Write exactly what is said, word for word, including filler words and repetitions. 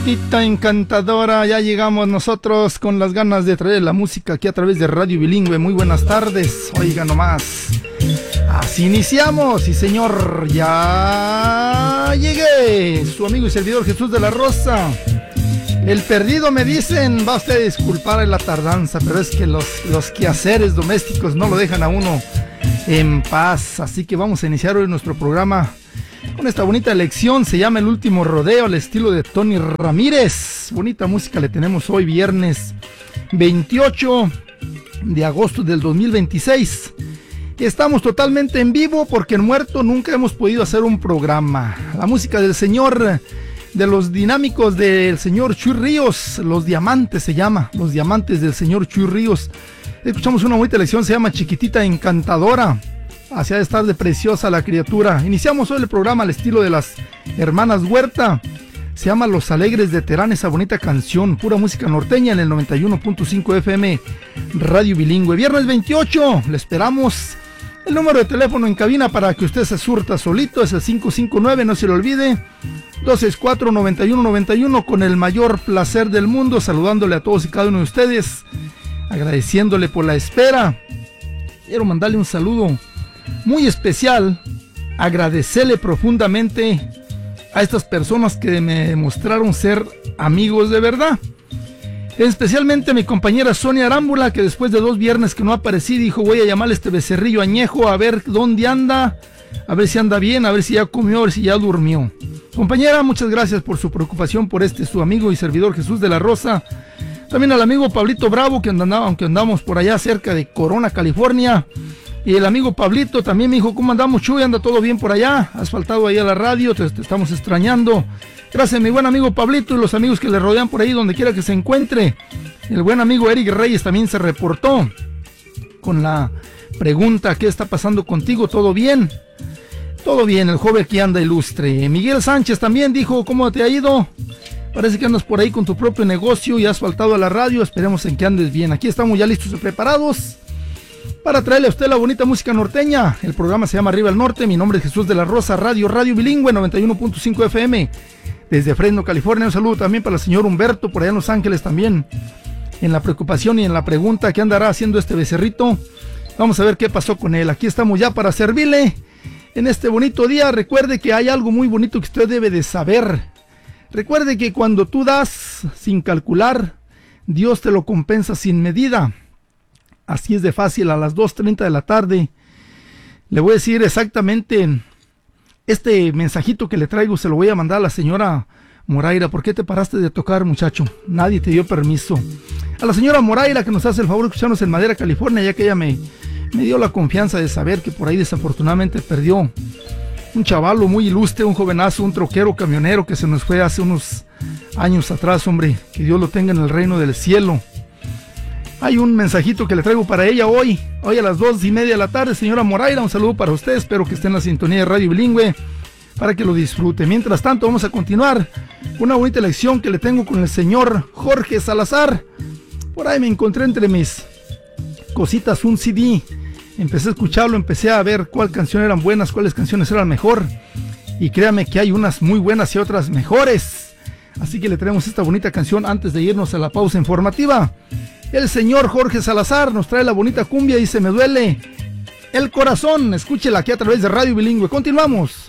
Tita encantadora, ya llegamos nosotros con las ganas de traer la música aquí a través de Radio Bilingüe. Muy buenas tardes, oiga nomás. Así iniciamos, sí señor, ya llegué, su amigo y servidor Jesús de la Rosa. El perdido me dicen, va usted a disculpar la tardanza, pero es que los, los quehaceres domésticos no lo dejan a uno en paz. Así que vamos a iniciar hoy nuestro programa con esta bonita lección, se llama El Último Rodeo, al estilo de Tony Ramírez. Bonita música le tenemos hoy, viernes veintiocho de agosto del dos mil veintiséis. Estamos totalmente en vivo porque en muerto nunca hemos podido hacer un programa. La música del señor, de los dinámicos del señor Chuy Ríos, Los Diamantes se llama, Los Diamantes del señor Chuy Ríos. Escuchamos una bonita lección, se llama Chiquitita Encantadora. Hacia de estar de preciosa la criatura. Iniciamos hoy el programa al estilo de las hermanas Huerta. Se llama Los Alegres de Terán, esa bonita canción, pura música norteña en el noventa y uno punto cinco F M Radio Bilingüe. Viernes veintiocho, le esperamos. El número de teléfono en cabina para que usted se surta solito es el cinco cinco nueve, no se le olvide, dos seis cuatro, nueve uno nueve uno. Con el mayor placer del mundo, saludándole a todos y cada uno de ustedes, agradeciéndole por la espera. Quiero mandarle un saludo muy especial, agradecerle profundamente a estas personas que me demostraron ser amigos de verdad, especialmente a mi compañera Sonia Arámbula, que después de dos viernes que no aparecí dijo: voy a llamarle a este becerrillo añejo a ver dónde anda, a ver si anda bien, a ver si ya comió, a ver si ya durmió. Compañera, muchas gracias por su preocupación por este su amigo y servidor Jesús de la Rosa. También al amigo Pablito Bravo, que andaba, aunque andamos por allá cerca de Corona, California. Y el amigo Pablito también me dijo: ¿cómo andamos, Chuy? ¿Anda todo bien por allá? Has faltado ahí a la radio, te, te estamos extrañando. Gracias, mi buen amigo Pablito y los amigos que le rodean por ahí, donde quiera que se encuentre. El buen amigo Eric Reyes también se reportó con la pregunta: ¿qué está pasando contigo? ¿Todo bien? Todo bien, el joven aquí anda ilustre. Miguel Sánchez también dijo: ¿cómo te ha ido? Parece que andas por ahí con tu propio negocio y has faltado a la radio. Esperemos en que andes bien. Aquí estamos ya listos y preparados para traerle a usted la bonita música norteña. El programa se llama Arriba al Norte. Mi nombre es Jesús de la Rosa, Radio, Radio Bilingüe, noventa y uno punto cinco F M, desde Fresno, California. Un saludo también para el señor Humberto, por allá en Los Ángeles también, en la preocupación y en la pregunta: ¿qué andará haciendo este becerrito? Vamos a ver qué pasó con él. Aquí estamos ya para servirle en este bonito día. Recuerde que hay algo muy bonito que usted debe de saber. Recuerde que cuando tú das sin calcular, Dios te lo compensa sin medida. Así es de fácil. A las dos treinta de la tarde le voy a decir exactamente este mensajito que le traigo. Se lo voy a mandar a la señora Moraira. ¿Por qué te paraste de tocar, muchacho? Nadie te dio permiso. A la señora Moraira, que nos hace el favor de escucharnos en Madera, California, ya que ella me, me dio la confianza de saber que por ahí desafortunadamente perdió un chavalo muy ilustre, un jovenazo, un troquero camionero que se nos fue hace unos años atrás, hombre. Que Dios lo tenga en el reino del cielo. Hay un mensajito que le traigo para ella hoy, hoy a las dos y media de la tarde. Señora Moraira, un saludo para usted. Espero que esté en la sintonía de Radio Bilingüe para que lo disfrute. Mientras tanto, vamos a continuar con una bonita lección que le tengo con el señor Jorge Salazar. Por ahí me encontré entre mis cositas un C D. Empecé a escucharlo, empecé a ver cuáles canciones eran buenas, cuáles canciones eran mejor. Y créame que hay unas muy buenas y otras mejores. Así que le traemos esta bonita canción antes de irnos a la pausa informativa. El señor Jorge Salazar nos trae la bonita cumbia y se me duele el corazón. Escúchela aquí a través de Radio Bilingüe. Continuamos.